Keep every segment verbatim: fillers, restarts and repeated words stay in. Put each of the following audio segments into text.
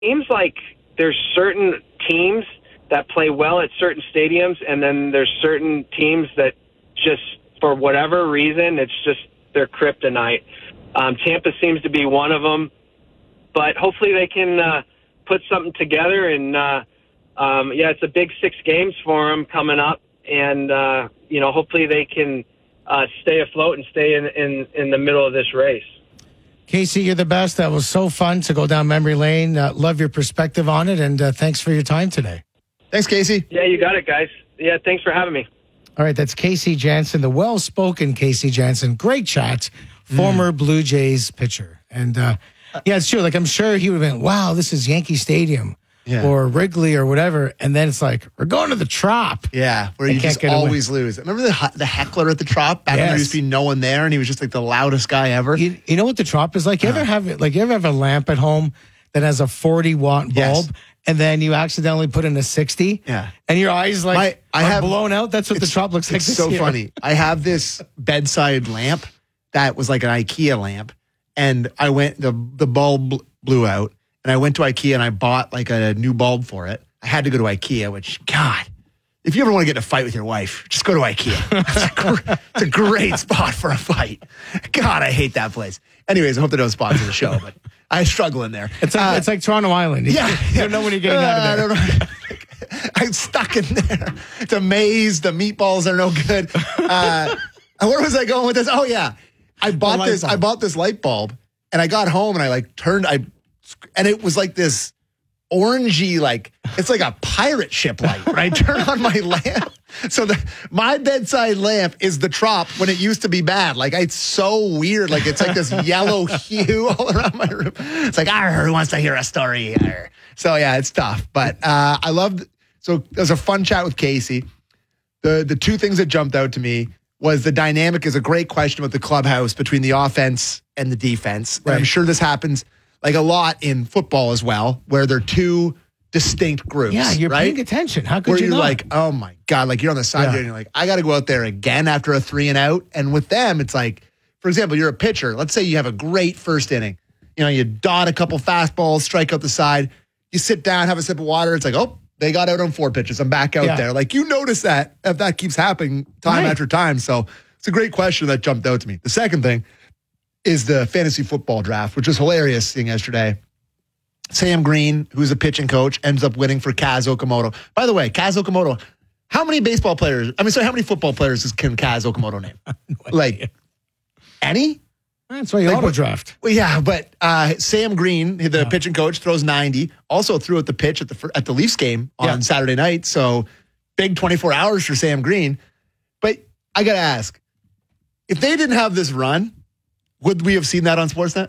seems like there's certain teams that play well at certain stadiums, and then there's certain teams that just, for whatever reason, it's just their kryptonite. Um, Tampa seems to be one of them, but hopefully they can uh, put something together. And uh, um, yeah, it's a big six games for them coming up, and uh, you know, hopefully they can uh, stay afloat and stay in, in in the middle of this race. Casey, you're the best. That was so fun to go down memory lane. Uh, love your perspective on it, and uh, thanks for your time today. Thanks, Casey. Yeah, you got it, guys. Yeah, thanks for having me. All right, that's Casey Janssen, the well-spoken Casey Janssen. Great chat. Former mm. Blue Jays pitcher. And, uh, yeah, it's true. Like, I'm sure he would have been, wow, this is Yankee Stadium yeah. or Wrigley or whatever. And then it's like, we're going to the Trop. Yeah, where you just always lose. Remember the the heckler at the Trop? Back yes. when there used to be no one there, and he was just like the loudest guy ever. You, you know what the Trop is like? You uh. ever have like you ever have a lamp at home that has a forty watt bulb? Yes. And then you accidentally put in a sixty, yeah, and your eyes like My, I are have, blown out. That's what the Trop looks like. It's so year. funny. I have this bedside lamp that was like an IKEA lamp, and I went the the bulb blew out, and I went to IKEA and I bought like a new bulb for it. I had to go to IKEA, which God, if you ever want to get in a fight with your wife, just go to IKEA. It's a, gr- it's a great spot for a fight. God, I hate that place. Anyways, I hope they don't sponsor the show, but. I struggle in there. It's like, uh, it's like Toronto Island. You, yeah, you don't know when you're getting uh, out of there. I don't know. I'm stuck in there. It's a maze. The meatballs are no good. Uh, where was I going with this? Oh yeah, I bought this. Bulb. I bought this light bulb, and I got home and I like turned. I and it was like this orangey, like it's like a pirate ship light. When I turn on my lamp. So the, my bedside lamp is the Trop when it used to be bad. Like, it's so weird. Like, it's like this yellow hue all around my room. It's like, ah, who wants to hear a story? Arr. So, yeah, it's tough. But uh, I loved – so it was a fun chat with Casey. The the two things that jumped out to me was the dynamic is a great question with the clubhouse between the offense and the defense. Right. And I'm sure this happens, like, a lot in football as well, where they're two – distinct groups. Yeah, you're right? paying attention. How could Where you you're not? like, oh my God, like you're on the side yeah. there and you're like, I got to go out there again after a three and out. And with them, it's like, for example, you're a pitcher. Let's say you have a great first inning. You know, you dot a couple fastballs, strike out the side. You sit down, have a sip of water. It's like, oh, they got out on four pitches. I'm back out yeah. there. Like, you notice that if that keeps happening time right. after time. So it's a great question that jumped out to me. The second thing is the fantasy football draft, which was hilarious seeing yesterday. Sam Green, who's a pitching coach, ends up winning for Kaz Okamoto. By the way, Kaz Okamoto, how many baseball players, I mean, sorry, how many football players can Kaz Okamoto name? no like, any? That's why you like, auto draft. Well, yeah, but uh, Sam Green, the yeah. pitching coach, throws ninety. Also threw at the pitch at the at the Leafs game on yeah. Saturday night. So big twenty-four hours for Sam Green. But I got to ask, if they didn't have this run, would we have seen that on Sportsnet?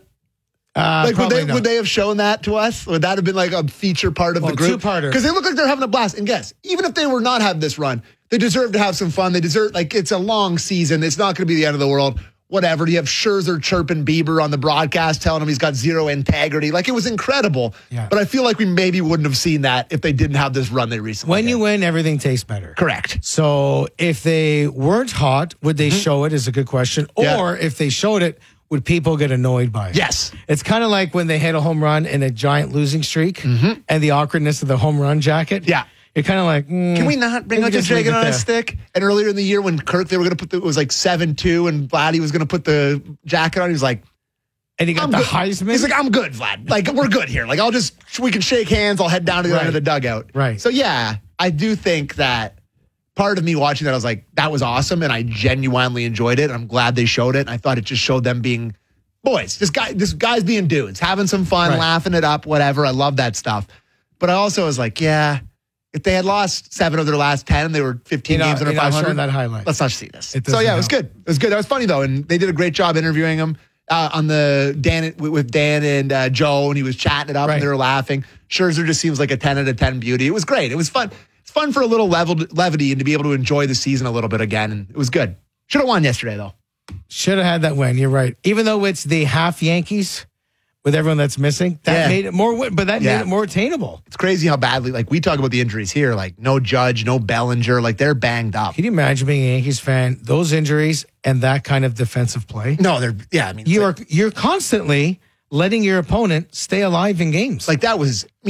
Uh, like would they not. would they have shown that to us? Would that have been like a feature part of well, the group? Two-parter. Because they look like they're having a blast. And guess, even if they were not having this run, they deserve to have some fun. They deserve, like, it's a long season. It's not going to be the end of the world. Whatever. You have Scherzer chirping Bieber on the broadcast, telling him he's got zero integrity. Like, it was incredible. Yeah. But I feel like we maybe wouldn't have seen that if they didn't have this run they recently When did. you win, everything tastes better. Correct. So if they weren't hot, would they mm-hmm. show it is a good question. Or yeah. if they showed it, would people get annoyed by it? Yes. It's kind of like when they hit a home run in a giant losing streak mm-hmm. and the awkwardness of the home run jacket. Yeah. You're kind of like, mm, can we not bring out the dragon on a stick? And earlier in the year when Kirk, they were going to put the, it was like seven two and Vladdy was going to put the jacket on. He was like, and he got I'm the good. Heisman. He's like, I'm good, Vlad. Like, we're good here. Like, I'll just, we can shake hands. I'll head down to the right. end of the dugout. Right. So, yeah, I do think that part of me watching that, I was like, that was awesome. And I genuinely enjoyed it. I'm glad they showed it. And I thought it just showed them being boys. This guy, this guy's being dudes, having some fun, right. laughing it up, whatever. I love that stuff. But I also was like, yeah, if they had lost seven of their last ten, they were fifteen you know, games under five hundred. That highlight. Let's not see this. It so yeah, help. it was good. It was good. That was funny though, and they did a great job interviewing him uh, on the Dan with Dan and uh, Joe, and he was chatting it up, right. and they were laughing. Scherzer just seems like a ten out of ten beauty. It was great. It was fun. It's fun for a little level levity and to be able to enjoy the season a little bit again. And it was good. Should have won yesterday though. Should have had that win. You're right. Even though it's the half Yankees with everyone that's missing, that yeah. made it more, but that yeah. made it more attainable. It's crazy how badly, like we talk about the injuries here, like no Judge, no Bellinger, like they're banged up. Can you imagine being a Yankees fan, those injuries and that kind of defensive play? No, they're, yeah, I mean, you're, like, you're constantly letting your opponent stay alive in games. Like that was